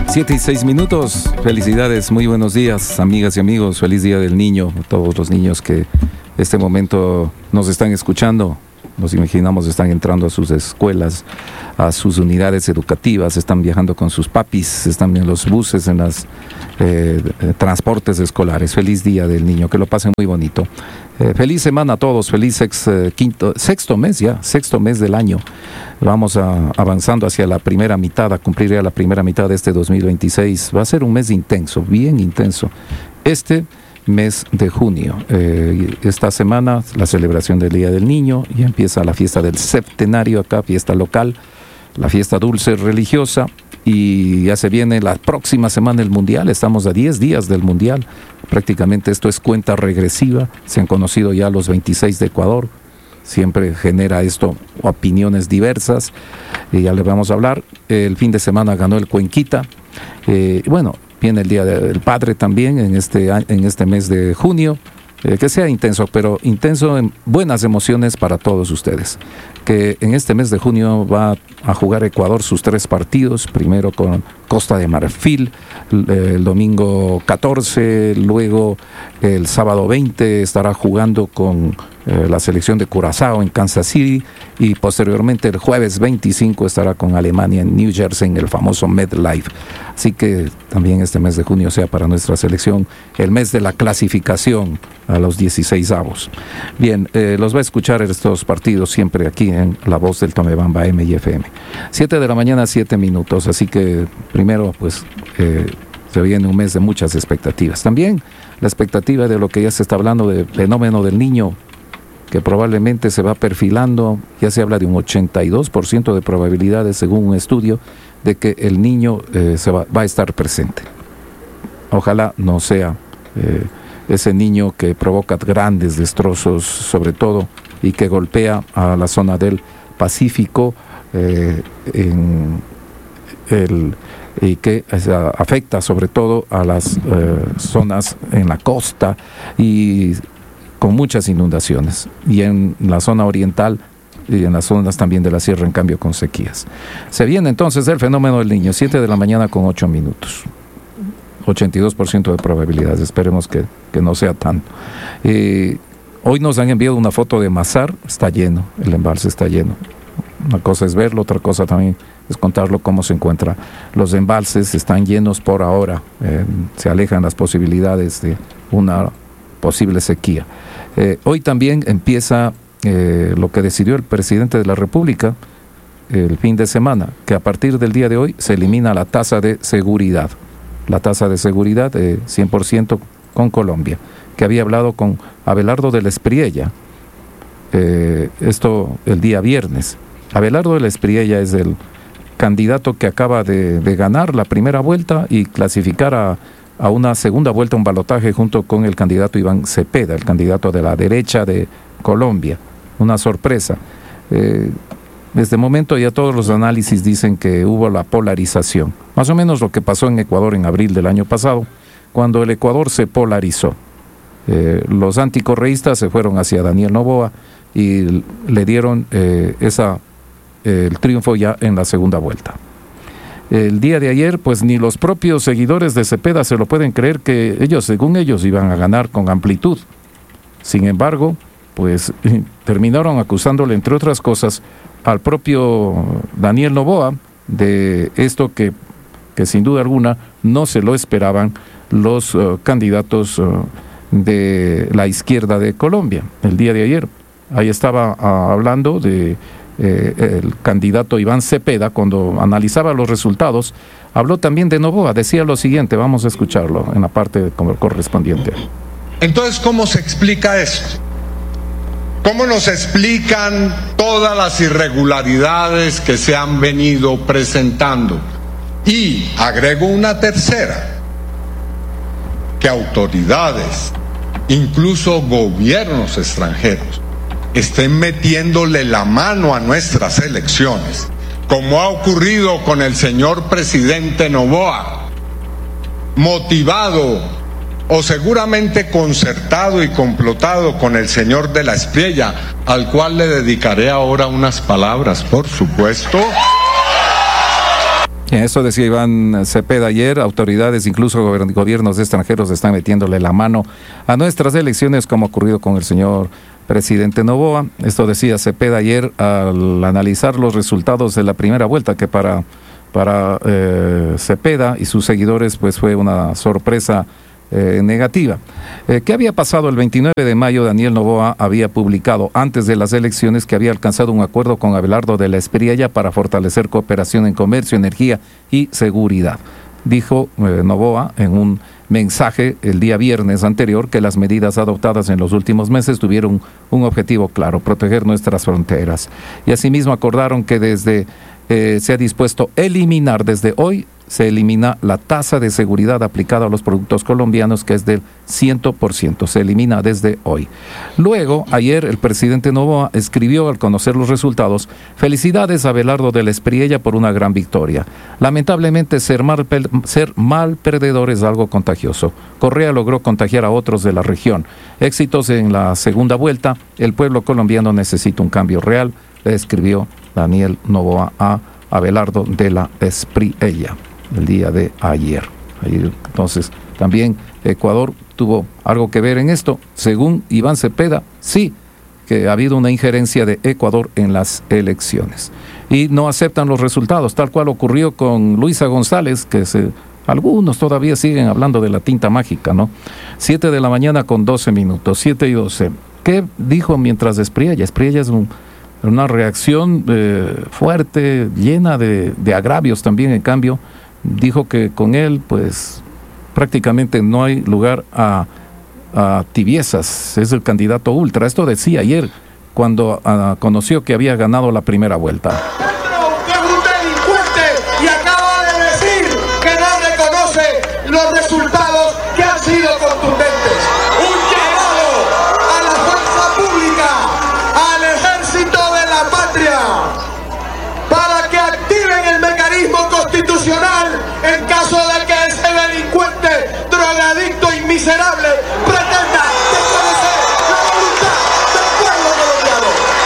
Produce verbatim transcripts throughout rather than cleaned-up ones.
Siete y seis minutos. Felicidades, muy buenos días, amigas y amigos. Feliz Día del Niño a todos los niños que este momento nos están escuchando. Nos imaginamos están entrando a sus escuelas, a sus unidades educativas, están viajando con sus papis, están en los buses, en los eh, transportes escolares. Feliz Día del Niño, que lo pasen muy bonito. Eh, feliz semana a todos, feliz sex, eh, quinto, sexto mes ya, sexto mes del año. Vamos a, avanzando hacia la primera mitad, a cumplir ya la primera mitad de este dos mil veintiséis. Va a ser un mes intenso, bien intenso. Este mes de junio. Eh, esta semana la celebración del Día del Niño, y empieza la fiesta del septenario acá, fiesta local, la fiesta dulce religiosa, y ya se viene la próxima semana el Mundial. Estamos a diez días del Mundial, prácticamente esto es cuenta regresiva. Se han conocido ya los veintiséis de Ecuador, siempre genera esto opiniones diversas, y ya les vamos a hablar. El fin de semana ganó el Cuenquita, eh, bueno, viene el Día del Padre también en este, en este mes de junio. Eh, que sea intenso, pero intenso en buenas emociones para todos ustedes. Que en este mes de junio va a jugar Ecuador sus tres partidos, primero con Costa de Marfil, eh, el domingo catorce, luego el sábado veinte estará jugando con eh, la selección de Curazao en Kansas City, y posteriormente el jueves veinticinco estará con Alemania en New Jersey en el famoso MetLife. Así que también este mes de junio sea para nuestra selección el mes de la clasificación a los dieciséis avos. Bien, eh, los va a escuchar estos partidos siempre aquí en La Voz del Tomebamba M y F M. Siete de la mañana, siete minutos, así que primero pues eh, se viene un mes de muchas expectativas. También la expectativa de lo que ya se está hablando del fenómeno del niño, que probablemente se va perfilando. Ya se habla de un ochenta y dos por ciento de probabilidades, según un estudio, de que el niño eh, se va, va a estar presente. Ojalá no sea eh, ese niño que provoca grandes destrozos, sobre todo, y que golpea a la zona del Pacífico, eh, en el, y que o sea, afecta sobre todo a las eh, zonas en la costa, y con muchas inundaciones, y en la zona oriental y en las zonas también de la sierra, en cambio, con sequías. Se viene entonces el fenómeno del niño, siete de la mañana con ocho minutos. ochenta y dos por ciento de probabilidades, esperemos que, que no sea tanto. Eh, hoy nos han enviado una foto de Mazar, está lleno, el embalse está lleno. Una cosa es verlo, otra cosa también es contarlo cómo se encuentra. Los embalses están llenos por ahora, eh, se alejan las posibilidades de una posible sequía. Eh, hoy también empieza eh, lo que decidió el presidente de la República el fin de semana, que a partir del día de hoy se elimina la tasa de seguridad, la tasa de seguridad de cien por ciento con Colombia, que había hablado con Abelardo de la Espriella, eh, esto el día viernes. Abelardo de la Espriella es el candidato que acaba de, de ganar la primera vuelta y clasificar a a una segunda vuelta, un balotaje junto con el candidato Iván Cepeda, el candidato de la derecha de Colombia. Una sorpresa. Eh, desde el momento ya todos los análisis dicen que hubo la polarización. Más o menos lo que pasó en Ecuador en abril del año pasado, cuando el Ecuador se polarizó. Eh, los anticorreístas se fueron hacia Daniel Noboa y le dieron eh, esa, eh, el triunfo ya en la segunda vuelta. El día de ayer, pues ni los propios seguidores de Cepeda se lo pueden creer, que ellos, según ellos, iban a ganar con amplitud. Sin embargo, pues terminaron acusándole, entre otras cosas, al propio Daniel Noboa de esto que, que sin duda alguna no se lo esperaban los uh, candidatos uh, de la izquierda de Colombia. El día de ayer, ahí estaba uh, hablando de Eh, el candidato Iván Cepeda, cuando analizaba los resultados, habló también de Noboa. Decía lo siguiente, vamos a escucharlo en la parte correspondiente. Entonces, ¿cómo se explica esto? ¿Cómo nos explican todas las irregularidades que se han venido presentando? Y agrego una tercera, que autoridades, incluso gobiernos extranjeros, estén metiéndole la mano a nuestras elecciones, como ha ocurrido con el señor presidente Noboa, motivado o seguramente concertado y complotado con el señor de la Espriella, al cual le dedicaré ahora unas palabras, por supuesto. Eso decía Iván Cepeda ayer. Autoridades, incluso gobiernos extranjeros, están metiéndole la mano a nuestras elecciones, como ha ocurrido con el señor presidente Noboa. Esto decía Cepeda ayer al analizar los resultados de la primera vuelta, que para, para eh, Cepeda y sus seguidores pues fue una sorpresa Eh, negativa. Eh, ¿Qué había pasado? El veintinueve de mayo, Daniel Noboa había publicado antes de las elecciones que había alcanzado un acuerdo con Abelardo de la Espriella para fortalecer cooperación en comercio, energía y seguridad. Dijo eh, Noboa en un mensaje el día viernes anterior que las medidas adoptadas en los últimos meses tuvieron un objetivo claro: proteger nuestras fronteras. Y asimismo acordaron que desde eh, se ha dispuesto eliminar desde hoy se elimina la tasa de seguridad aplicada a los productos colombianos, que es del cien por ciento, se elimina desde hoy. Luego, ayer el presidente Noboa escribió al conocer los resultados: felicidades a Abelardo de la Espriella por una gran victoria. Lamentablemente ser mal, ser mal perdedor es algo contagioso. Correa logró contagiar a otros de la región. Éxitos en la segunda vuelta, el pueblo colombiano necesita un cambio real, le escribió Daniel Noboa a Abelardo de la Espriella el día de ayer. Entonces, también Ecuador tuvo algo que ver en esto. Según Iván Cepeda, sí, que ha habido una injerencia de Ecuador en las elecciones. Y no aceptan los resultados, tal cual ocurrió con Luisa González, que se, algunos todavía siguen hablando de la tinta mágica, ¿no? Siete de la mañana con doce minutos, siete y doce. ¿Qué dijo mientras Espriella? Espriella es un... una reacción eh, fuerte, llena de, de agravios también. En cambio, dijo que con él pues prácticamente no hay lugar a, a tibiezas, es el candidato ultra. Esto decía ayer cuando uh, conoció que había ganado la primera vuelta. Petro, que es un delincuente y acaba de decir que no reconoce los resultados que han sido contundentes. Un llamado a la fuerza pública, al ejército de la patria, para que activen el mecanismo constitucional en caso de que ese delincuente, drogadicto y miserable pretenda desconocer la voluntad del pueblo colombiano.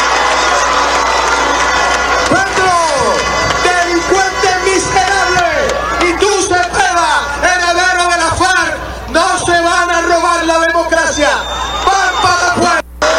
Petro, delincuente miserable, y tú, Cepeda, heredero de la FARC, no se van a robar la democracia, van para afuera.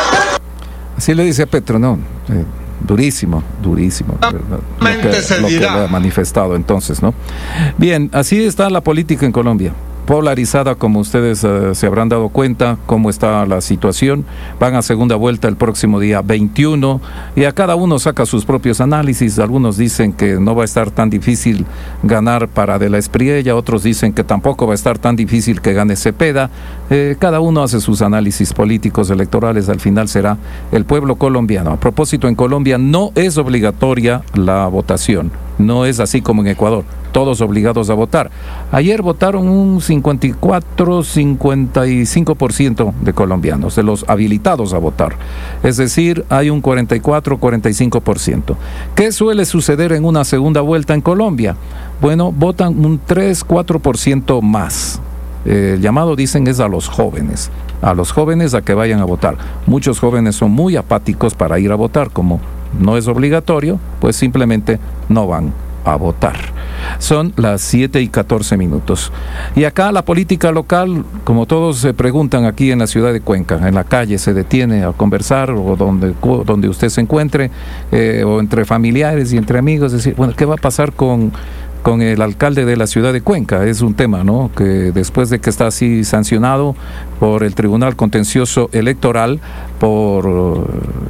Así le dice a Petro, no, eh, durísimo, durísimo, lo que, lo que le ha manifestado entonces, ¿no? Bien, así está la política en Colombia, polarizada, como ustedes uh, se habrán dado cuenta cómo está la situación. Van a segunda vuelta el próximo día veintiuno y a cada uno saca sus propios análisis. Algunos dicen que no va a estar tan difícil ganar para de la Espriella, otros dicen que tampoco va a estar tan difícil que gane Cepeda. Eh, cada uno hace sus análisis políticos electorales. Al final será el pueblo colombiano. A propósito, en Colombia no es obligatoria la votación, no es así como en Ecuador, todos obligados a votar. Ayer votaron un cincuenta y cuatro, cincuenta y cinco por ciento de colombianos, de los habilitados a votar. Es decir, hay un cuarenta y cuatro, cuarenta y cinco por ciento. ¿Qué suele suceder en una segunda vuelta en Colombia? Bueno, votan un tres, cuatro por ciento más. El llamado, dicen, es a los jóvenes, a los jóvenes a que vayan a votar. Muchos jóvenes son muy apáticos para ir a votar, como no es obligatorio, pues simplemente no van a votar. Son las siete y catorce minutos. Y acá la política local, como todos se preguntan aquí en la ciudad de Cuenca, en la calle se detiene a conversar, o donde, donde usted se encuentre, eh, o entre familiares y entre amigos, decir, bueno, ¿qué va a pasar con... con el alcalde de la ciudad de Cuenca? Es un tema, ¿no?, que después de que está así sancionado por el Tribunal Contencioso Electoral por uh,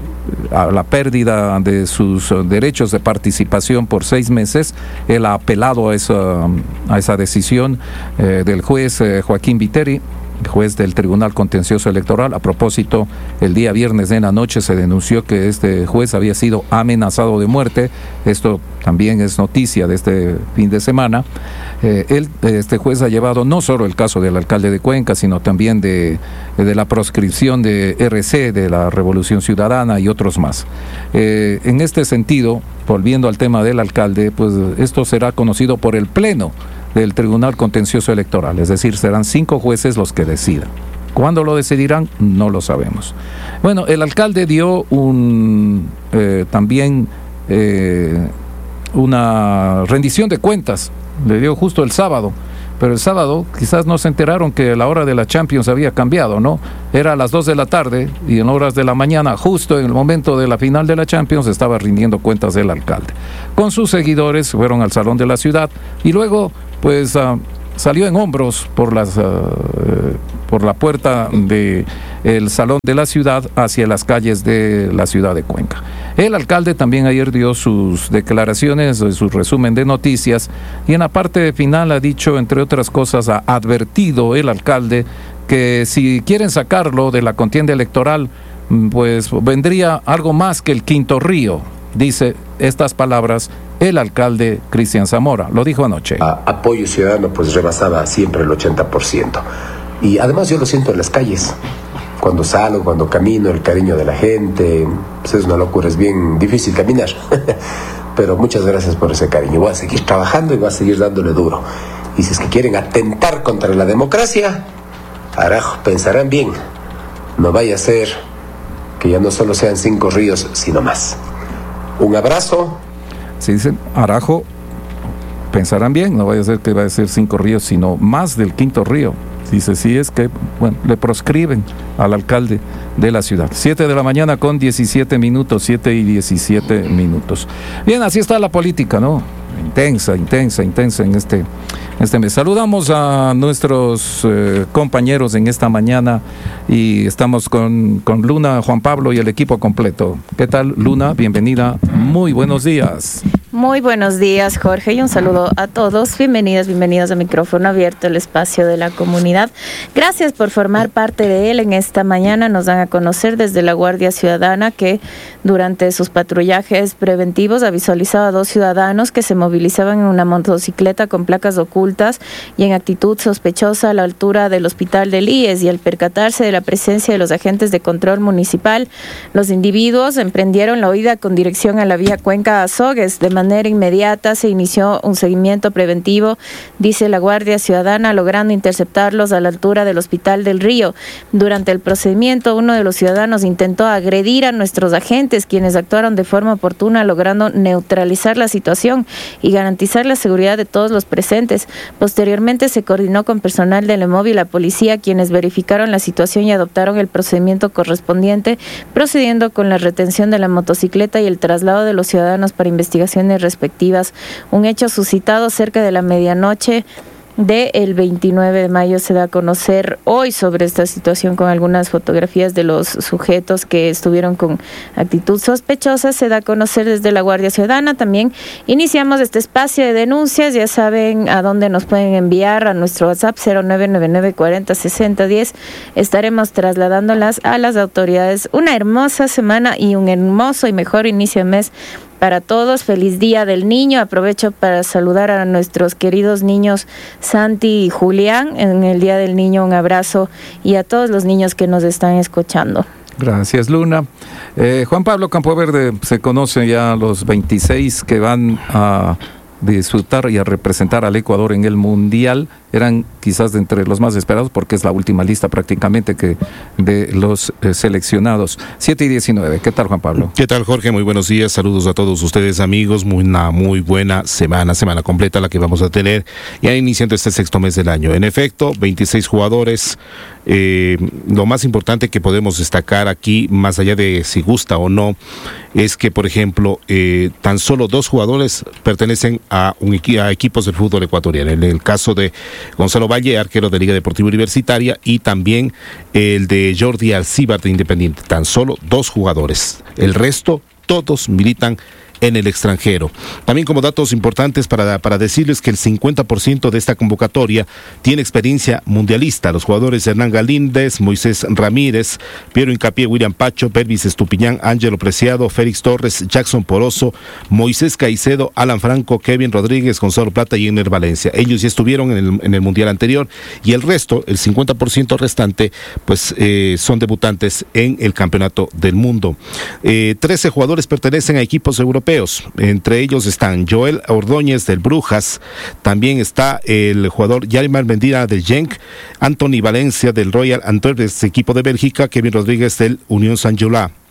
la pérdida de sus derechos de participación por seis meses, él ha apelado a esa, a esa decisión eh, del juez eh, Joaquín Viteri, juez del Tribunal Contencioso Electoral. A propósito, el día viernes de la noche se denunció que este juez había sido amenazado de muerte. Esto también es noticia de este fin de semana. Eh, él, este juez ha llevado no solo el caso del alcalde de Cuenca, sino también de, de la proscripción de R C, de la Revolución Ciudadana y otros más. Eh, en este sentido, volviendo al tema del alcalde, pues esto será conocido por el Pleno del Tribunal Contencioso Electoral, es decir, serán cinco jueces los que decidan. ¿Cuándo lo decidirán? No lo sabemos. Bueno, el alcalde dio un eh, también eh, una rendición de cuentas, le dio justo el sábado. Pero el sábado quizás no se enteraron que la hora de la Champions había cambiado, ¿no? Era a las dos de la tarde y en horas de la mañana, justo en el momento de la final de la Champions, estaba rindiendo cuentas del alcalde. Con sus seguidores fueron al Salón de la Ciudad y luego, pues, uh, salió en hombros por las... Uh, por la puerta del Salón de la Ciudad hacia las calles de la ciudad de Cuenca. El alcalde también ayer dio sus declaraciones, su resumen de noticias, y en la parte final ha dicho, entre otras cosas, ha advertido el alcalde que si quieren sacarlo de la contienda electoral, pues vendría algo más que el quinto río. Dice estas palabras el alcalde Cristian Zamora, lo dijo anoche. A, apoyo ciudadano pues rebasaba siempre el ochenta por ciento. Y además yo lo siento en las calles, cuando salgo, cuando camino, el cariño de la gente, pues es una locura, es bien difícil caminar, pero muchas gracias por ese cariño, voy a seguir trabajando y voy a seguir dándole duro. Y si es que quieren atentar contra la democracia, carajo, pensarán bien, no vaya a ser que ya no solo sean cinco ríos, sino más. Un abrazo. Si dicen Arajo, pensarán bien, no vaya a ser que va a ser cinco ríos, sino más del quinto río. Dice, sí, es que, bueno, le proscriben al alcalde de la ciudad. siete de la mañana con diecisiete minutos, siete y diecisiete minutos. Bien, así está la política, ¿no? Intensa, intensa, intensa en este, este mes. Saludamos a nuestros eh, compañeros en esta mañana y estamos con, con Luna, Juan Pablo y el equipo completo. ¿Qué tal, Luna? Bienvenida. Muy buenos días. Muy buenos días, Jorge, y un saludo a todos. Bienvenidas, bienvenidos a Micrófono Abierto, el espacio de la comunidad. Gracias por formar parte de él. En esta mañana nos dan a conocer desde la Guardia Ciudadana que durante sus patrullajes preventivos ha visualizado a dos ciudadanos que se movilizaban en una motocicleta con placas ocultas y en actitud sospechosa a la altura del hospital del I E S, y al percatarse de la presencia de los agentes de control municipal, los individuos emprendieron la huida con dirección a la vía Cuenca Azogues. De manera De manera inmediata se inició un seguimiento preventivo, dice la Guardia Ciudadana, logrando interceptarlos a la altura del Hospital del Río. Durante el procedimiento, uno de los ciudadanos intentó agredir a nuestros agentes, quienes actuaron de forma oportuna, logrando neutralizar la situación y garantizar la seguridad de todos los presentes. Posteriormente se coordinó con personal del EMOV y la policía, quienes verificaron la situación y adoptaron el procedimiento correspondiente, procediendo con la retención de la motocicleta y el traslado de los ciudadanos para investigaciones respectivas. Un hecho suscitado cerca de la medianoche del veintinueve de mayo se da a conocer hoy sobre esta situación, con algunas fotografías de los sujetos que estuvieron con actitud sospechosa. Se da a conocer desde la Guardia Ciudadana. También iniciamos este espacio de denuncias. Ya saben a dónde nos pueden enviar, a nuestro WhatsApp cero nueve nueve nueve cuarenta sesenta diez. Estaremos trasladándolas a las autoridades. Una hermosa semana y un hermoso y mejor inicio de mes para todos. Feliz Día del Niño. Aprovecho para saludar a nuestros queridos niños Santi y Julián. En el Día del Niño, un abrazo, y a todos los niños que nos están escuchando. Gracias, Luna. Eh, Juan Pablo Campoverde, se conoce ya los veintiséis que van a disfrutar y a representar al Ecuador en el Mundial. Eran quizás de entre los más esperados porque es la última lista prácticamente que de los eh, seleccionados. siete y diecinueve. ¿Qué tal, Juan Pablo? ¿Qué tal, Jorge? Muy buenos días. Saludos a todos ustedes, amigos. Muy, una muy buena semana, semana completa la que vamos a tener ya iniciando este sexto mes del año. En efecto, veintiséis jugadores. Eh, lo más importante que podemos destacar aquí, más allá de si gusta o no, es que, por ejemplo, eh, tan solo dos jugadores pertenecen a, un equi- a equipos del fútbol ecuatoriano. En el caso de Gonzalo Valle, arquero de Liga Deportiva Universitaria, y también el de Jordi Alcíbar de Independiente. Tan solo dos jugadores. El resto, todos militan en el extranjero. También como datos importantes para, para decirles que el cincuenta por ciento de esta convocatoria tiene experiencia mundialista. Los jugadores Hernán Galíndez, Moisés Ramírez, Piero Hincapié, William Pacho, Pervis Estupiñán, Ángelo Preciado, Félix Torres, Jackson Poroso, Moisés Caicedo, Alan Franco, Kevin Rodríguez, Gonzalo Plata y Ener Valencia. Ellos ya estuvieron en el, en el mundial anterior, y el resto, el cincuenta por ciento restante, pues eh, son debutantes en el campeonato del mundo. Eh, trece jugadores pertenecen a equipos europeos. Entre ellos están Joel Ordóñez del Brujas, también está el jugador Yarimar Mendira del Genk, Anthony Valencia del Royal Antwerp, equipo de Bélgica, Kevin Rodríguez del Unión Saint-Gilloise.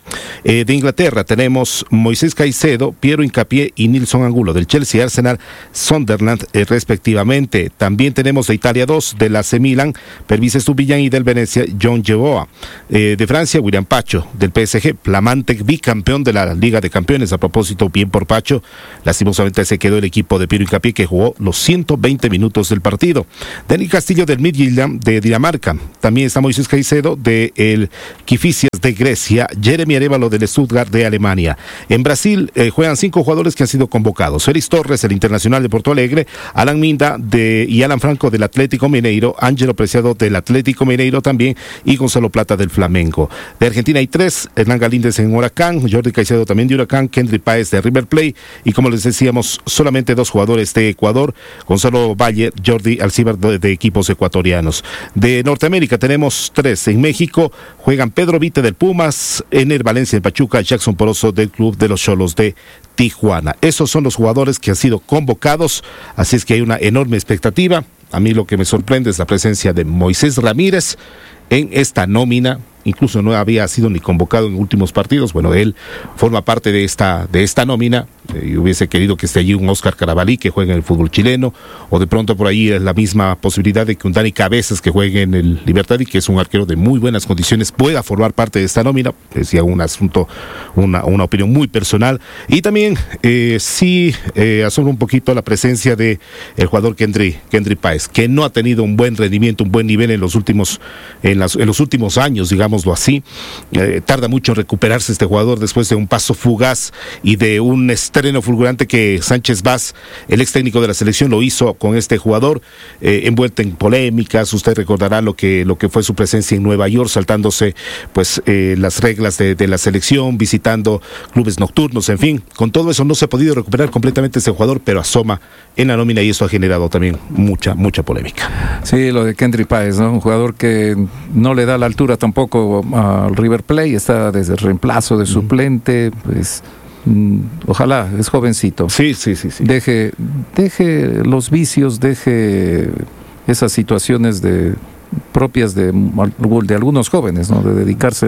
Eh, de Inglaterra tenemos Moisés Caicedo, Piero Hincapié y Nilson Angulo, del Chelsea, Arsenal, Sunderland, eh, respectivamente. También tenemos de Italia dos, del A C Milan, Pervis Estupiñán, y del Venecia, John Yeboah. Eh, de Francia, William Pacho, del P S G, flamante bicampeón de la Liga de Campeones. A propósito, bien por Pacho, lastimosamente se quedó el equipo de Piero Hincapié, que jugó los ciento veinte minutos del partido. Dani Castillo, del Midtjylland de Dinamarca. También está Moisés Caicedo, del de Kifisias de Grecia, Jeremy Arévalo del Stuttgart de Alemania. En Brasil eh, juegan cinco jugadores que han sido convocados: Félix Torres, el internacional de Porto Alegre, Alan Minda de, y Alan Franco del Atlético Mineiro, Ángelo Preciado del Atlético Mineiro también, y Gonzalo Plata del Flamengo. De Argentina hay tres: Hernán Galíndez en Huracán, Jordi Caicedo también de Huracán, Kendry Páez de River Plate, y como les decíamos, solamente dos jugadores de Ecuador: Gonzalo Valle, Jordi Alcibar de, de equipos ecuatorianos. De Norteamérica tenemos tres: en México juegan Pedro Vite del Pumas, Ener Valencia en Pachuca, Jackson Poroso del Club de los Xolos de Tijuana. Esos son los jugadores que han sido convocados, así es que hay una enorme expectativa. A mí lo que me sorprende es la presencia de Moisés Ramírez en esta nómina. Incluso no había sido ni convocado en últimos partidos. Bueno, él forma parte de esta de esta nómina. Eh, y hubiese querido que esté allí un Oscar Carabalí, que juegue en el fútbol chileno, o de pronto por ahí es la misma posibilidad de que un Dani Cabezas, que juegue en el Libertad y que es un arquero de muy buenas condiciones, pueda formar parte de esta nómina. Decía un asunto, una, una opinión muy personal. Y también eh, sí eh, asombra un poquito la presencia de el jugador Kendry, Kendry Páez, que no ha tenido un buen rendimiento, un buen nivel en los últimos, en las, en los últimos años, digamos así. Eh, tarda mucho en recuperarse este jugador después de un paso fugaz y de un estreno fulgurante que Sánchez Vaz, el ex técnico de la selección, lo hizo con este jugador, eh, envuelto en polémicas. Usted recordará lo que lo que fue su presencia en Nueva York, saltándose pues eh, las reglas de, de la selección, visitando clubes nocturnos, en fin. Con todo eso no se ha podido recuperar completamente este jugador, pero asoma en la nómina y eso ha generado también mucha, mucha polémica. Sí, lo de Kendry Páez, ¿no? Un jugador que no le da la altura tampoco al River Plate, está desde reemplazo de suplente, pues mm, ojalá, es jovencito. Sí, sí, sí, sí. Deje, deje los vicios, deje esas situaciones de propias de, de algunos jóvenes, ¿no? De dedicarse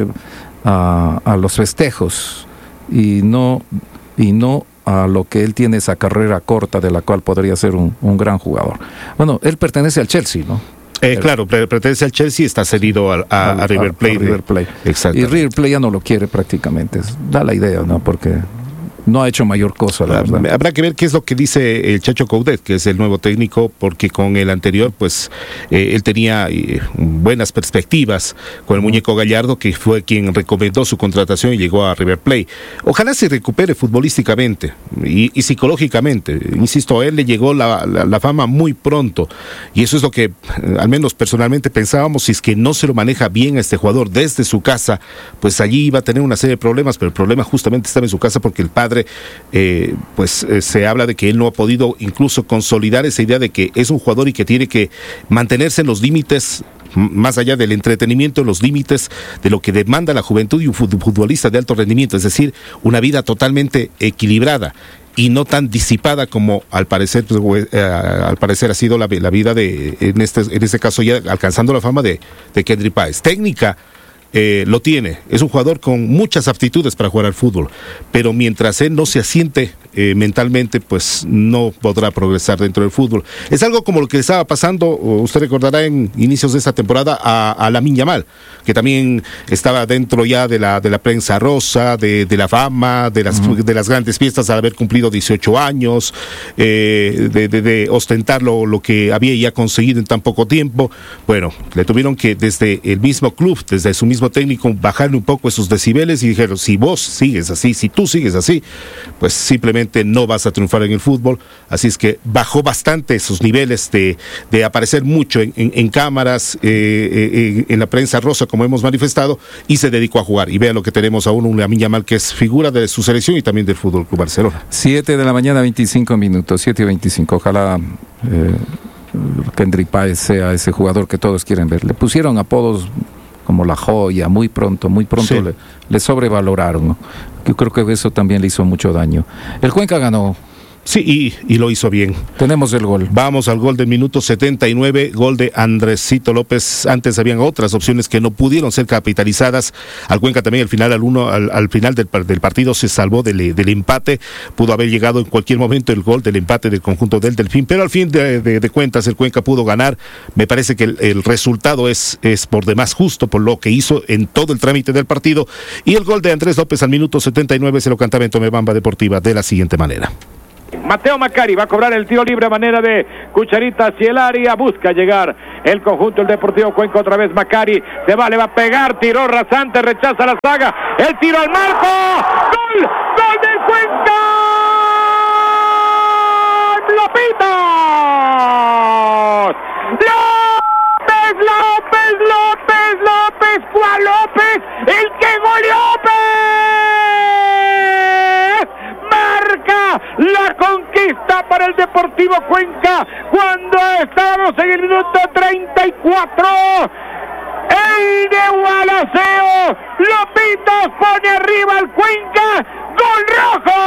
a, a los festejos y no, y no a lo que él tiene, esa carrera corta de la cual podría ser un, un gran jugador. Bueno, él pertenece al Chelsea, ¿no? Eh, claro, pertenece al Chelsea y está cedido a, a, a River Plate. A River Plate. Exacto. Y River Plate ya no lo quiere prácticamente. Da la idea, ¿no? Porque no ha hecho mayor cosa, la verdad. Habrá que ver qué es lo que dice el Chacho Coudet, que es el nuevo técnico, porque con el anterior, pues, eh, él tenía eh, buenas perspectivas con el muñeco Gallardo, que fue quien recomendó su contratación y llegó a River Plate. Ojalá se recupere futbolísticamente y, y psicológicamente. Insisto, a él le llegó la, la, la fama muy pronto, y eso es lo que, eh, al menos personalmente pensábamos, si es que no se lo maneja bien a este jugador desde su casa, pues allí iba a tener una serie de problemas, pero el problema justamente estaba en su casa porque el padre Eh, pues eh, se habla de que él no ha podido incluso consolidar esa idea de que es un jugador y que tiene que mantenerse en los límites, más allá del entretenimiento, en los límites de lo que demanda la juventud y un futbolista de alto rendimiento, es decir, una vida totalmente equilibrada y no tan disipada como al parecer pues, eh, al parecer ha sido la, la vida de, en este, en este caso ya alcanzando la fama de, de Kendry Páez. Técnica Eh, lo tiene, es un jugador con muchas aptitudes para jugar al fútbol, pero mientras él no se asiente eh, mentalmente, pues no podrá progresar dentro del fútbol. Es algo como lo que estaba pasando, usted recordará en inicios de esta temporada, a, a Lamine Yamal, que también estaba dentro ya de la, de la prensa rosa, de, de la fama, de las, uh-huh. de las grandes fiestas al haber cumplido dieciocho años, eh, de, de, de ostentar lo, lo que había ya conseguido en tan poco tiempo. Bueno, le tuvieron que desde el mismo club, desde su mismo técnico, bajarle un poco esos decibeles y dijeron, si vos sigues así, si tú sigues así, pues simplemente no vas a triunfar en el fútbol. Así es que bajó bastante esos niveles de, de aparecer mucho en, en, en cámaras, eh, eh, en la prensa rosa, como hemos manifestado, y se dedicó a jugar. Y vea lo que tenemos aún, un Lamine Yamal que es figura de su selección y también del Fútbol Club Barcelona. siete de la mañana, veinticinco minutos, siete y veinticinco. Ojalá eh, Kendry Páez sea ese jugador que todos quieren ver. Le pusieron apodos como la joya, muy pronto, muy pronto sí. le, le sobrevaloraron, ¿no? Yo creo que eso también le hizo mucho daño. El Cuenca ganó Sí, y, y lo hizo bien. Tenemos el gol. Vamos al gol del minuto setenta y nueve, gol de Andresito López. Antes habían otras opciones que no pudieron ser capitalizadas. Al Cuenca también al final, al uno, al, al final del, del partido se salvó del, del empate. Pudo haber llegado en cualquier momento el gol del empate del conjunto del Delfín, pero al fin de, de, de cuentas el Cuenca pudo ganar. Me parece que el, el resultado es, es por demás justo por lo que hizo en todo el trámite del partido. Y el gol de Andrés López al minuto setenta y nueve se lo cantaba en Tomebamba Deportiva de la siguiente manera. Mateo Macari va a cobrar el tiro libre a manera de cucharita hacia el área, busca llegar el conjunto del Deportivo Cuenca, otra vez Macari, se va, le va a pegar, tiró rasante, rechaza la saga, el tiro al marco, gol, gol del Cuenca, Lopitos, López, López, López, López, ¿cuál López? El que goleó, marca la conquista para el Deportivo Cuenca cuando estábamos en el minuto treinta y cuatro. El de Gualaceo, Lopitos pone arriba al Cuenca, gol rojo.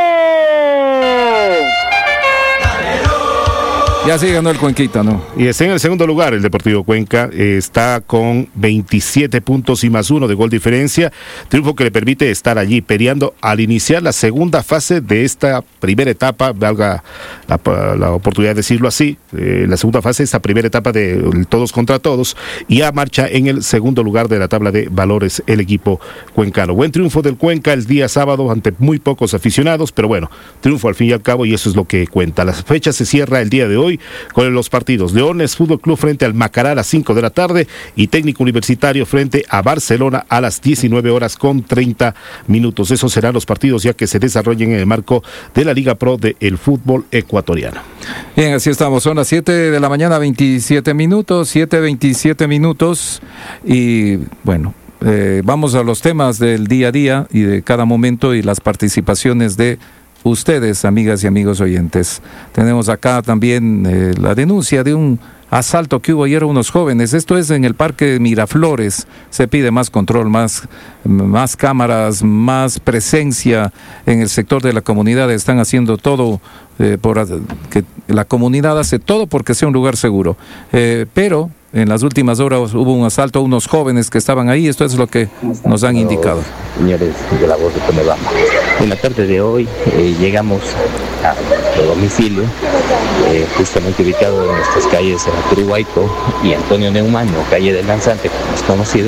Ya sí ganó el Cuenquita, ¿no? Y está en el segundo lugar el Deportivo Cuenca, eh, está con veintisiete puntos y más uno de gol diferencia, triunfo que le permite estar allí peleando al iniciar la segunda fase de esta primera etapa, valga la, la oportunidad de decirlo así, eh, la segunda fase, esta primera etapa de todos contra todos, y ya marcha en el segundo lugar de la tabla de valores el equipo cuencano. Buen triunfo del Cuenca el día sábado ante muy pocos aficionados, pero bueno, triunfo al fin y al cabo y eso es lo que cuenta. La fecha se cierra el día de hoy con los partidos Leones Fútbol Club frente al Macará a las cinco de la tarde y Técnico Universitario frente a Barcelona a las diecinueve horas con treinta minutos. Esos serán los partidos ya que se desarrollen en el marco de la Liga Pro del fútbol ecuatoriano. Bien, así estamos, son las siete de la mañana, veintisiete minutos, siete veintisiete minutos y bueno, eh, vamos a los temas del día a día y de cada momento y las participaciones de ustedes, amigas y amigos oyentes. Tenemos acá también eh, la denuncia de un asalto que hubo ayer a unos jóvenes. Esto es en el Parque Miraflores. Se pide más control, más, más cámaras, más presencia en el sector de la comunidad. Están haciendo todo, eh, por que la comunidad hace todo porque sea un lugar seguro. Eh, pero en las últimas horas hubo un asalto a unos jóvenes que estaban ahí. Esto es lo que nos han indicado. Señores de la voz de Tomebamba, en la tarde de hoy eh, llegamos a nuestro domicilio, eh, justamente ubicado en nuestras calles Turuhuayco y Antonio Neumann, o calle del Lanzante, como es conocido.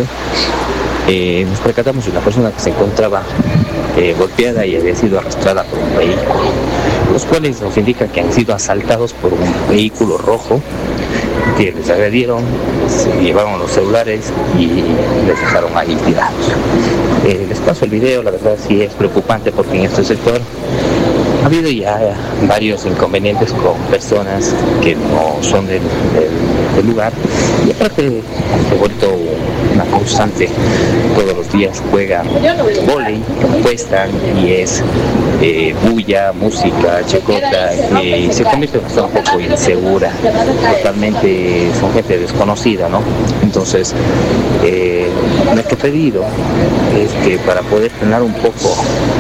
Eh, nos percatamos de una persona que se encontraba eh, golpeada y había sido arrastrada por un vehículo, los cuales nos indican que han sido asaltados por un vehículo rojo, que les agredieron, se llevaron los celulares y les dejaron ahí tirados. Eh, les paso el video, la verdad sí es preocupante porque en este sector ha habido ya varios inconvenientes con personas que no son del, del, del lugar y aparte se ha vuelto una constante. Todos los días juegan vóley, apuestan y es eh, bulla, música, chacota, y se convierte en una zona un poco insegura. Totalmente son gente desconocida, ¿no? Entonces, eh, lo que he pedido es que para poder frenar un poco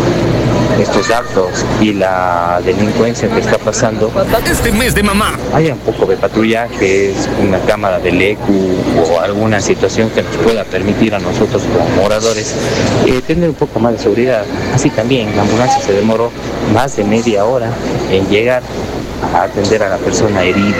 estos actos y la delincuencia que está pasando este mes de mamá, haya un poco de patrullaje, una cámara del E C U o alguna situación que nos pueda permitir a nosotros como moradores eh, tener un poco más de seguridad. Así también la ambulancia se demoró más de media hora en llegar a atender a la persona herida.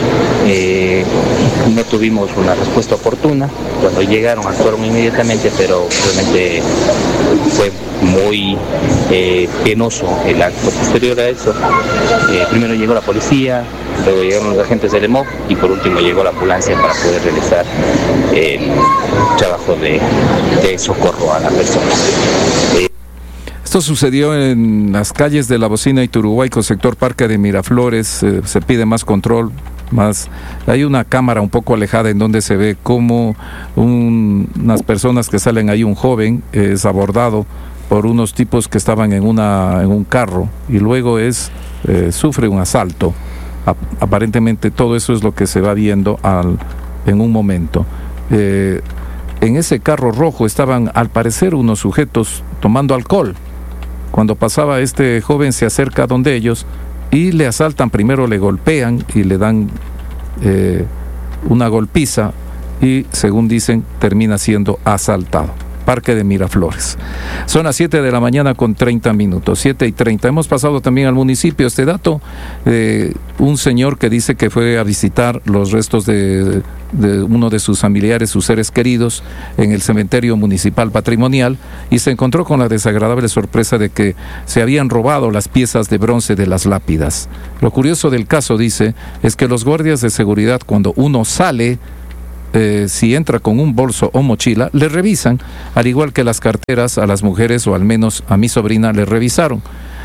Eh, no tuvimos una respuesta oportuna. Cuando llegaron actuaron inmediatamente, pero realmente fue muy eh, penoso el acto. Posterior a eso, eh, primero llegó la policía, luego llegaron los agentes del E M O y por último llegó la ambulancia para poder realizar el trabajo de, de socorro a la persona. Eh, Esto sucedió en las calles de La Bocina y Turuhuayco, sector Parque de Miraflores. Eh, se pide más control, más. Hay una cámara un poco alejada en donde se ve cómo un, unas personas que salen ahí, un joven eh, es abordado por unos tipos que estaban en una en un carro y luego es eh, sufre un asalto. A, aparentemente todo eso es lo que se va viendo al, en un momento. Eh, en ese carro rojo estaban al parecer unos sujetos tomando alcohol. Cuando pasaba este joven se acerca donde ellos y le asaltan, primero le golpean y le dan eh, una golpiza y, según dicen, termina siendo asaltado. Parque de Miraflores. Son las siete de la mañana con treinta minutos, siete y treinta. Hemos pasado también al municipio este dato de un señor que dice que fue a visitar los restos de, de uno de sus familiares, sus seres queridos, en el cementerio municipal patrimonial, y se encontró con la desagradable sorpresa de que se habían robado las piezas de bronce de las lápidas. Lo curioso del caso, dice, es que los guardias de seguridad, cuando uno sale, Eh, si entra con un bolso o mochila, le revisan, al igual que las carteras a las mujeres, o al menos a mi sobrina le revisaron.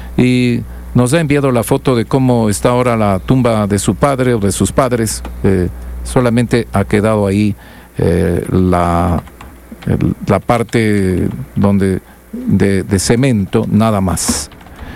Y nos ha enviado la foto de cómo está ahora la tumba de su padre o de sus padres. Eh, solamente ha quedado ahí eh, la, el, la parte donde de, de cemento, nada más.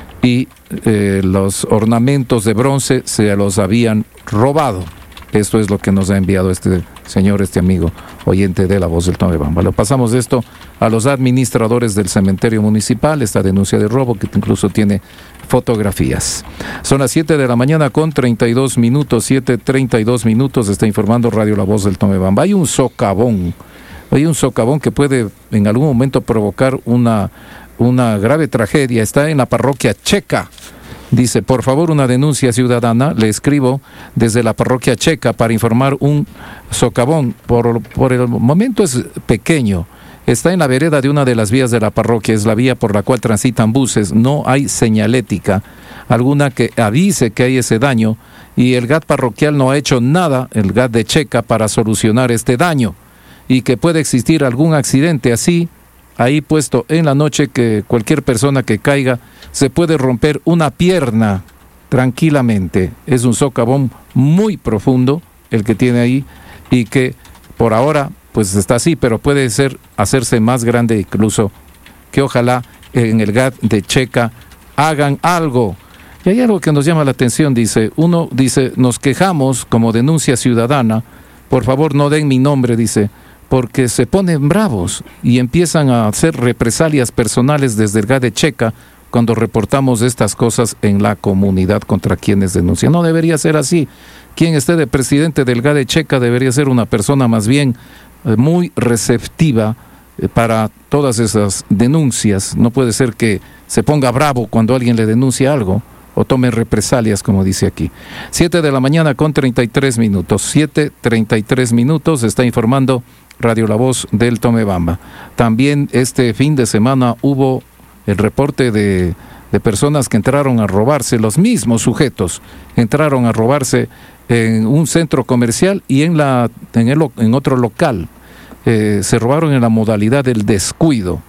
Y eh, los ornamentos de bronce se los habían robado. Esto es lo que nos ha enviado este señor, este amigo oyente de La Voz del Tomebamba. Lo pasamos de esto a los administradores del cementerio municipal, esta denuncia de robo que incluso tiene fotografías. Son las siete de la mañana con treinta y dos minutos, siete treinta y dos minutos, está informando Radio La Voz del Tomebamba. Hay un socavón, hay un socavón que puede en algún momento provocar una, una grave tragedia. Está en la parroquia Checa. Dice, por favor, una denuncia ciudadana. Le escribo desde la parroquia Checa para informar un socavón. Por, por el momento es pequeño. Está en la vereda de una de las vías de la parroquia. Es la vía por la cual transitan buses. No hay señalética alguna que avise que hay ese daño. Y el G A T parroquial no ha hecho nada, el G A T de Checa, para solucionar este daño. Y que puede existir algún accidente así, ahí puesto en la noche, que cualquier persona que caiga se puede romper una pierna tranquilamente. Es un socavón muy profundo el que tiene ahí, y que por ahora pues está así, pero puede ser hacerse más grande incluso, que ojalá en el G A T de Checa hagan algo. Y hay algo que nos llama la atención, dice, uno dice, nos quejamos como denuncia ciudadana, por favor no den mi nombre, dice, porque se ponen bravos y empiezan a hacer represalias personales desde el G A T de Checa cuando reportamos estas cosas en la comunidad contra quienes denuncian. No debería ser así. Quien esté de presidente del G A T de Checa debería ser una persona más bien eh, muy receptiva eh, para todas esas denuncias. No puede ser que se ponga bravo cuando alguien le denuncia algo o tome represalias, como dice aquí. Siete de la mañana con treinta y tres minutos. Siete treinta y tres minutos, está informando Radio La Voz del Tomebamba. También este fin de semana hubo el reporte de, de personas que entraron a robarse, los mismos sujetos entraron a robarse en un centro comercial y en, la, en, el, en otro local. Eh, se robaron en la modalidad del descuido.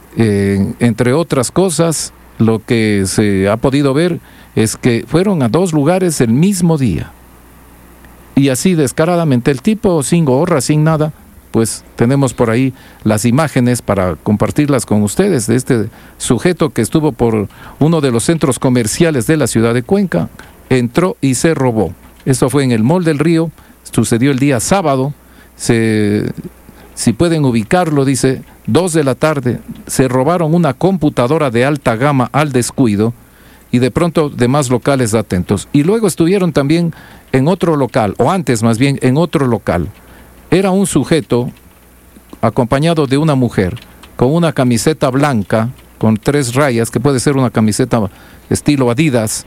Eh, entre otras cosas, lo que se ha podido ver es que fueron a dos lugares el mismo día. Y así descaradamente, el tipo sin gorra, sin nada. Pues tenemos por ahí las imágenes para compartirlas con ustedes de este sujeto que estuvo por uno de los centros comerciales de la ciudad de Cuenca, entró y se robó. Esto fue en el Mall del Río, sucedió el día sábado. Se, si pueden ubicarlo, dice, dos de la tarde, se robaron una computadora de alta gama al descuido, y de pronto demás locales atentos. Y luego estuvieron también en otro local, o antes más bien en otro local. Era un sujeto acompañado de una mujer con una camiseta blanca con tres rayas, que puede ser una camiseta estilo Adidas.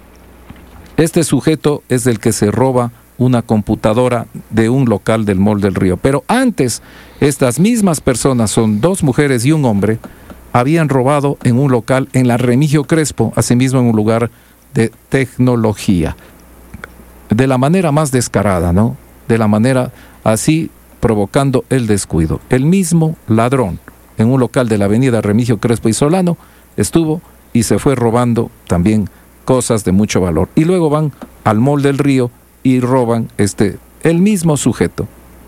Este sujeto es el que se roba una computadora de un local del Mall del Río. Pero antes, estas mismas personas, son dos mujeres y un hombre, habían robado en un local en la Remigio Crespo, asimismo en un lugar de tecnología. De la manera más descarada, ¿no? De la manera así, provocando el descuido. El mismo ladrón en un local de la avenida Remigio Crespo y Solano estuvo y se fue robando también cosas de mucho valor. Y luego van al Mall del Río y roban este, el mismo sujeto.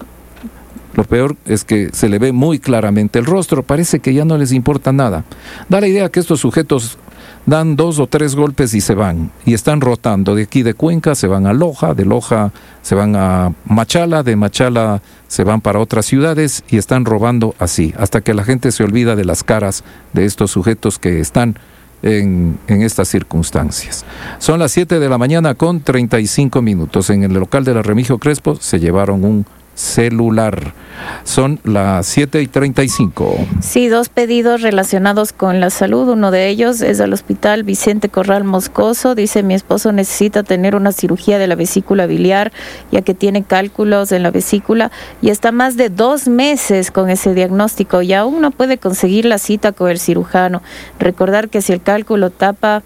Lo peor es que se le ve muy claramente el rostro, parece que ya no les importa nada. Da la idea que estos sujetos dan dos o tres golpes y se van, y están rotando. De aquí de Cuenca se van a Loja, de Loja se van a Machala, de Machala se van para otras ciudades y están robando así, hasta que la gente se olvida de las caras de estos sujetos que están en, en estas circunstancias. Son las siete de la mañana con treinta y cinco minutos. En el local de la Remigio Crespo se llevaron un celular. Son las siete y treinta y cinco. Sí, dos pedidos relacionados con la salud. Uno de ellos es al Hospital Vicente Corral Moscoso. Dice: mi esposo necesita tener una cirugía de la vesícula biliar, ya que tiene cálculos en la vesícula y está más de dos meses con ese diagnóstico y aún no puede conseguir la cita con el cirujano. Recordar que si el cálculo tapa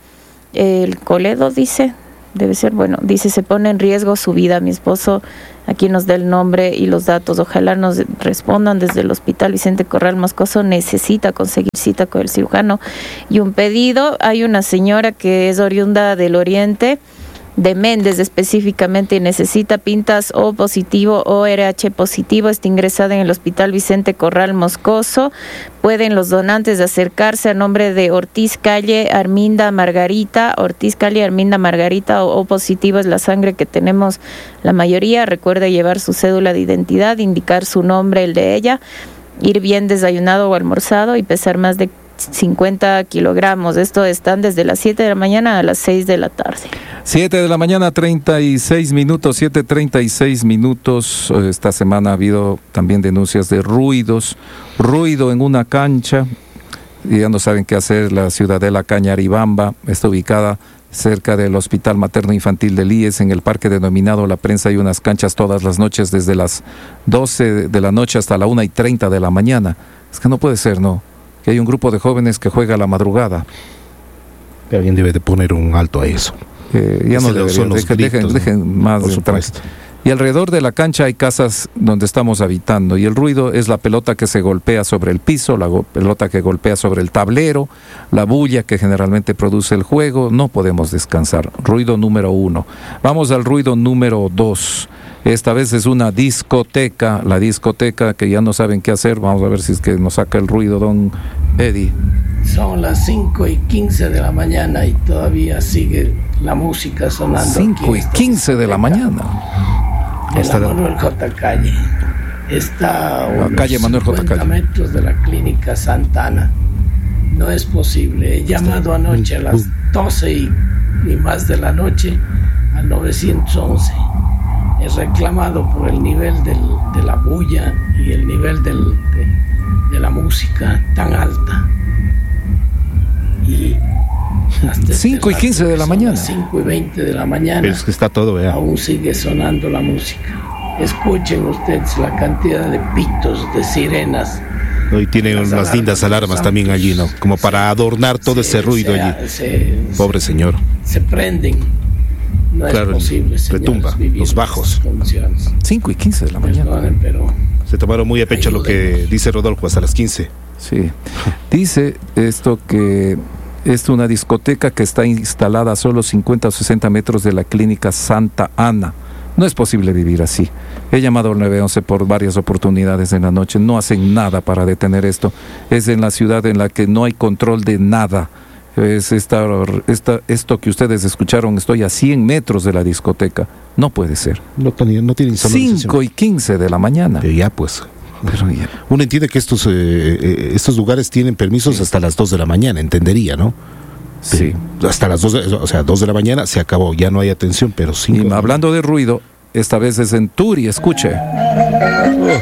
el coledo, dice, debe ser, bueno, dice, se pone en riesgo su vida. Mi esposo aquí nos da el nombre y los datos. Ojalá nos respondan desde el Hospital Vicente Corral Moscoso. Necesita conseguir cita con el cirujano. Y un pedido, hay una señora que es oriunda del Oriente, de Méndez específicamente, y necesita pintas O positivo o R H positivo. Está ingresada en el Hospital Vicente Corral Moscoso. Pueden los donantes acercarse a nombre de Ortiz Calle Arminda Margarita. Ortiz Calle Arminda Margarita, O positivo es la sangre que tenemos la mayoría. Recuerde llevar su cédula de identidad, indicar su nombre, el de ella, ir bien desayunado o almorzado y pesar más de cincuenta kilogramos. Esto están desde las siete de la mañana a las seis de la tarde. siete de la mañana, treinta y seis minutos, siete treinta y seis minutos. Esta semana ha habido también denuncias de ruidos, ruido en una cancha. Y ya no saben qué hacer. La Ciudadela Cañaribamba está ubicada cerca del Hospital Materno Infantil del I E S, en el parque denominado La Prensa. Hay unas canchas todas las noches, desde las doce de la noche hasta la una y treinta de la mañana. Es que no puede ser, ¿no? Que hay un grupo de jóvenes que juega a la madrugada. Alguien debe de poner un alto a eso. Eh, ya no debería, dejen, dejen, dejen más de supuesto. Y alrededor de la cancha hay casas donde estamos habitando, y el ruido es la pelota que se golpea sobre el piso, la go- pelota que golpea sobre el tablero, la bulla que generalmente produce el juego. No podemos descansar. Ruido número uno. Vamos al ruido número dos. Esta vez es una discoteca, la discoteca que ya no saben qué hacer. Vamos a ver si es que nos saca el ruido, don Eddie. Son las cinco y quince de la mañana y todavía sigue la música sonando. cinco y quince de la mañana. En la Manuel J. Calle. Está a unos calle Manuel J. cincuenta Calle. metros de la clínica Santana. No es posible. He llamado anoche a las doce y, y más de la noche al nueve once. He reclamado por el nivel del, de la bulla y el nivel del, de, de la música tan alta. Y hasta cinco y quince de la mañana. cinco y veinte de la mañana. Pero es que está todo, vea. Aún sigue sonando la música. Escuchen ustedes la cantidad de pitos, de sirenas. Y tienen unas alarmas, lindas alarmas también allí, ¿no? Como para adornar todo se, ese ruido se, allí. Se, Pobre señor. Se prenden. No claro, es posible, señores, retumba, los bajos. cinco y quince de la mañana. Perdonen, pero se tomaron muy a pecho ayúdenme. Lo que dice Rodolfo, hasta las quince. Sí. Dice esto que es una discoteca que está instalada a solo cincuenta o sesenta metros de la clínica Santa Ana. No es posible vivir así. He llamado al nueve once por varias oportunidades en la noche. No hacen nada para detener esto. Es en la ciudad en la que no hay control de nada. Es esta, esta, esto que ustedes escucharon, estoy a cien metros de la discoteca. No puede ser. No, no tienen cinco y quince de la mañana. Pero ya pues. Pero ya. Uno entiende que estos, eh, estos lugares tienen permisos sí. hasta las dos de la mañana, entendería, ¿no? Sí. Pero hasta las dos, o sea, dos de la mañana se acabó, ya no hay atención, pero cinco. Y hablando de ruido, esta vez es en Turi, escuche. Oh.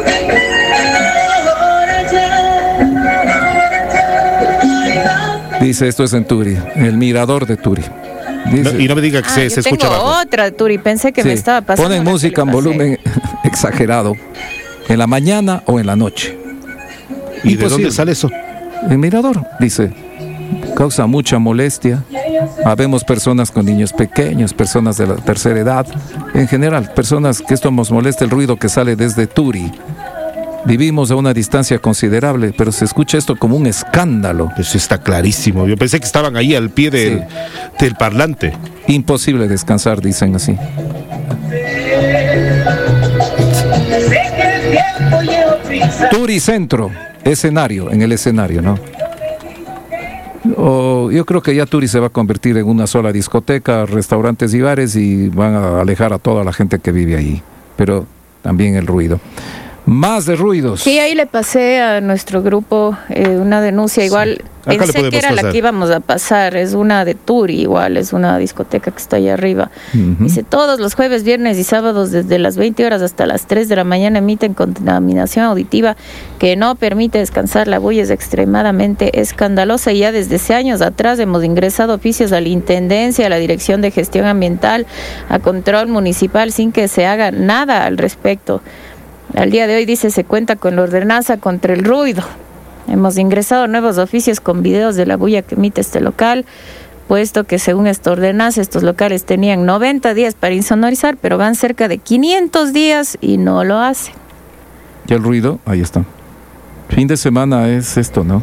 Dice, esto es en Turi, el mirador de Turi. Dice, no, y no me diga que ah, se, se escucha tengo abajo. Otra Turi, pensé que sí, me estaba pasando. Ponen música en volumen exagerado, en la mañana o en la noche. ¿Y Imposible. De dónde sale eso? El mirador, dice, causa mucha molestia. Habemos personas con niños pequeños, personas de la tercera edad, en general, personas que esto nos molesta el ruido que sale desde Turi. Vivimos a una distancia considerable, pero se escucha esto como un escándalo. Eso está clarísimo. Yo pensé que estaban ahí al pie del, sí. del parlante. Imposible descansar, dicen así. Turi Centro, escenario, en el escenario, ¿no? O yo creo que ya Turi se va a convertir en una sola discoteca, restaurantes y bares, y van a alejar a toda la gente que vive ahí. Pero también el ruido. Más de ruidos. Sí, ahí le pasé a nuestro grupo eh, una denuncia igual. Sí. Acá Pensé que era pasar. La que íbamos a pasar. Es una de Turi, igual, es una discoteca que está allá arriba. Uh-huh. Dice, todos los jueves, viernes y sábados desde las veinte horas hasta las tres de la mañana emiten contaminación auditiva que no permite descansar. La bulla es extremadamente escandalosa y ya desde hace años atrás hemos ingresado oficios a la Intendencia, a la Dirección de Gestión Ambiental, a Control Municipal sin que se haga nada al respecto. Al día de hoy, dice, se cuenta con la ordenanza contra el ruido. Hemos ingresado nuevos oficios con videos de la bulla que emite este local, puesto que según esta ordenanza estos locales tenían noventa días para insonorizar, pero van cerca de quinientos días y no lo hacen. ¿Y el ruido? Ahí está. Fin de semana es esto, ¿no?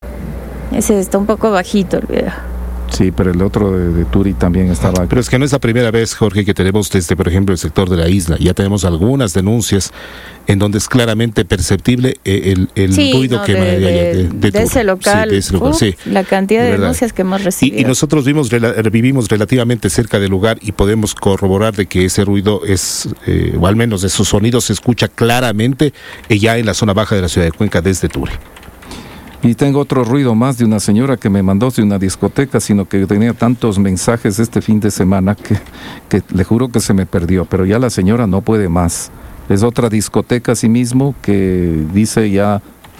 Ese está un poco bajito el video. Sí, pero el otro de, de Turi también estaba... Pero es que no es la primera vez, Jorge, que tenemos desde, por ejemplo, el sector de la isla. Ya tenemos algunas denuncias en donde es claramente percibible el, el sí, ruido no, que de, de, de, de, de ese local. Sí, de ese local, Uf, sí. La cantidad de, de denuncias que hemos recibido. Y, y nosotros vimos, vivimos relativamente cerca del lugar y podemos corroborar de que ese ruido es, eh, o al menos esos sonidos se escucha claramente eh, ya en la zona baja de la ciudad de Cuenca desde Turi. Y tengo otro ruido más de una señora que me mandó de una discoteca, sino que tenía tantos mensajes este fin de semana que, que le juro que se me perdió, pero ya la señora no puede más. Es otra discoteca asimismo que dice ya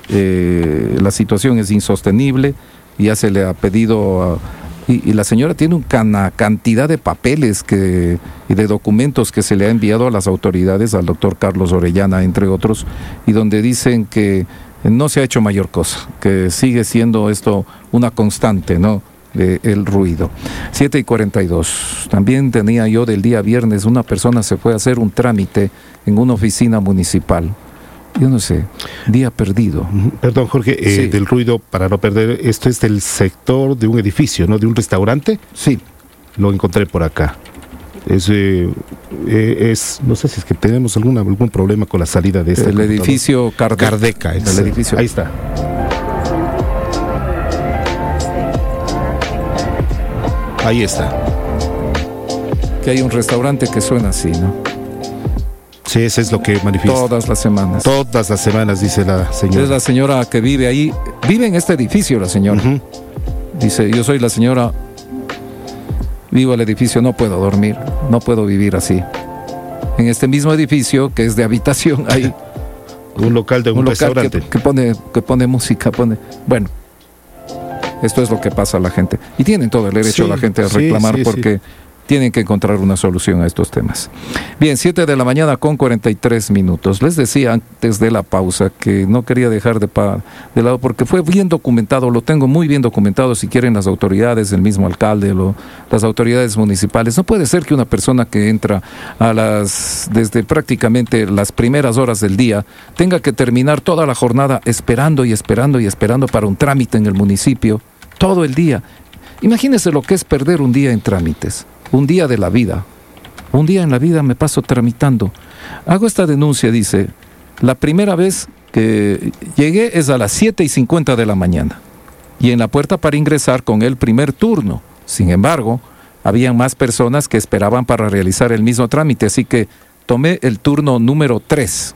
eh, la situación es insostenible, ya se le ha pedido... A, y, y la señora tiene una cantidad de papeles que, y de documentos que se le ha enviado a las autoridades, al doctor Carlos Orellana, entre otros, y donde dicen que no se ha hecho mayor cosa, que sigue siendo esto una constante, ¿no?, de el ruido. siete y cuarenta y dos. También tenía yo del día viernes, una persona se fue a hacer un trámite en una oficina municipal. Yo no sé, día perdido. Perdón, Jorge, eh, sí. Del ruido, para no perder, esto es del sector de un edificio, ¿no?, de un restaurante. Sí. Lo encontré por acá. Es, eh, es, no sé si es que tenemos alguna, algún problema con la salida de este. El edificio Cardeca. Cardeca, el edificio. Ahí está. Ahí está. Que hay un restaurante que suena así, ¿no? Sí, eso es lo que manifiesta. Todas las semanas. Todas las semanas, dice la señora. Es la señora que vive ahí. Vive en este edificio la señora. Uh-huh. Dice, yo soy la señora... Vivo el edificio, no puedo dormir, no puedo vivir así. En este mismo edificio, que es de habitación, hay un local de un, un local restaurante que, que pone que pone música, pone. Bueno, esto es lo que pasa a la gente y tienen todo el derecho sí, la gente a reclamar sí, sí, porque sí. tienen que encontrar una solución a estos temas. Bien, siete de la mañana con cuarenta y tres minutos. Les decía antes de la pausa que no quería dejar de, pa, de lado porque fue bien documentado, lo tengo muy bien documentado, si quieren las autoridades, el mismo alcalde, lo, las autoridades municipales. No puede ser que una persona que entra a las desde prácticamente las primeras horas del día tenga que terminar toda la jornada esperando y esperando y esperando para un trámite en el municipio, todo el día. Imagínense lo que es perder un día en trámites. Un día de la vida, un día en la vida me paso tramitando. Hago esta denuncia, dice, la primera vez que llegué es a las siete y cincuenta de la mañana y en la puerta para ingresar con el primer turno. Sin embargo, había más personas que esperaban para realizar el mismo trámite, así que tomé el turno número tres.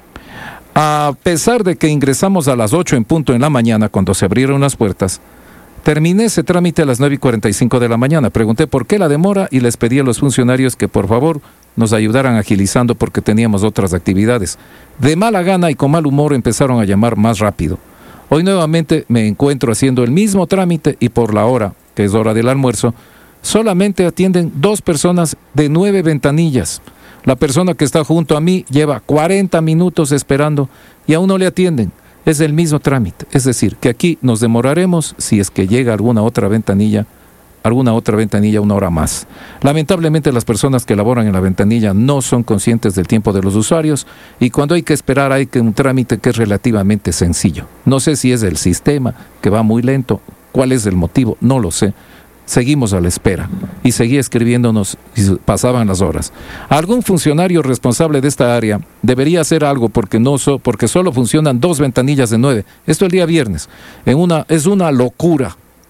A pesar de que ingresamos a las ocho en punto en la mañana cuando se abrieron las puertas, terminé ese trámite a las nueve y cuarenta y cinco de la mañana. Pregunté por qué la demora y les pedí a los funcionarios que por favor nos ayudaran agilizando porque teníamos otras actividades. De mala gana y con mal humor empezaron a llamar más rápido. Hoy nuevamente me encuentro haciendo el mismo trámite y por la hora, que es hora del almuerzo, solamente atienden dos personas de nueve ventanillas. La persona que está junto a mí lleva cuarenta minutos esperando y aún no le atienden. Es el mismo trámite, es decir, que aquí nos demoraremos si es que llega alguna otra ventanilla, alguna otra ventanilla una hora más. Lamentablemente las personas que laboran en la ventanilla no son conscientes del tiempo de los usuarios y cuando hay que esperar hay que un trámite que es relativamente sencillo. No sé si es el sistema que va muy lento, cuál es el motivo, no lo sé. Seguimos a la espera y seguí escribiéndonos y pasaban las horas. Algún funcionario responsable de esta área debería hacer algo porque no so, porque solo funcionan dos ventanillas de nueve. Esto el día viernes. En una, es una locura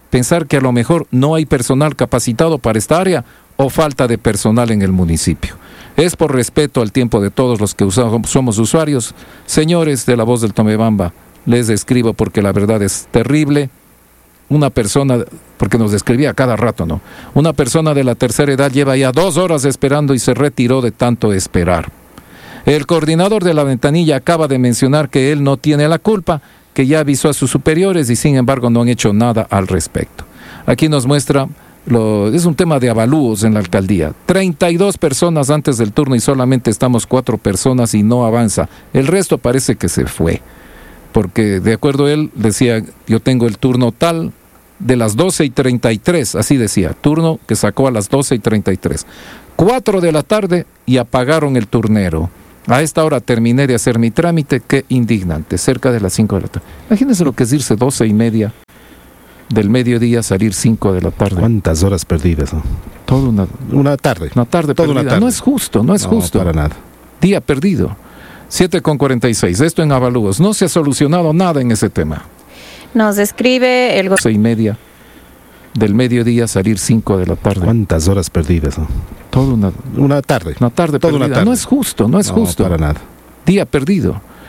pensar que a lo mejor no hay personal capacitado para esta área o falta de personal en el municipio. Es por respeto al tiempo de todos los que usamos, somos usuarios. Señores de La Voz del Tomebamba, les escribo porque la verdad es terrible. Una persona, porque nos describía cada rato, ¿no? Una persona de la tercera edad lleva ya dos horas esperando y se retiró de tanto esperar. El coordinador de la ventanilla acaba de mencionar que él no tiene la culpa, que ya avisó a sus superiores y sin embargo no han hecho nada al respecto. Aquí nos muestra, lo, es un tema de avalúos en la alcaldía. treinta y dos personas antes del turno y solamente estamos cuatro personas y no avanza. El resto parece que se fue. Porque de acuerdo a él, decía, yo tengo el turno tal de las doce y treinta y tres, así decía, turno que sacó a las doce y treinta y tres. cuatro de la tarde y apagaron el turnero. A esta hora terminé de hacer mi trámite, qué indignante, cerca de las cinco de la tarde. Imagínense lo que es irse doce y media del mediodía, salir cinco de la tarde. ¿Cuántas horas perdidas? ¿No? Toda una, una tarde. Una tarde Toda perdida. Una tarde. No es justo, no es no, justo. para nada. Día perdido. siete con cuarenta y seis, esto en avalúos. No se ha solucionado nada en ese tema. Nos escribe el... doce y media del mediodía, salir cinco de la tarde. ¿Cuántas horas perdidas? ¿No? Toda una, una tarde. Una tarde Toda perdida. Una tarde. No es justo, no es no, justo. para nada. Día perdido.